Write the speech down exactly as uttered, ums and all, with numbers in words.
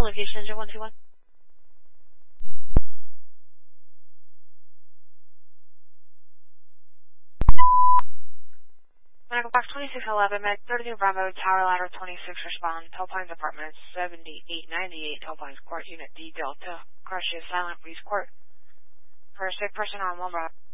location is your one two one? Medical Box twenty-six eleven, Med thirty-two Bravo, Tower Ladder twenty-six, respond. Tall Pines Apartments, seventy-eight ninety-eight, Tall Pines Court, Unit D Delta. Car shift silent, please court. For a sick person on one route.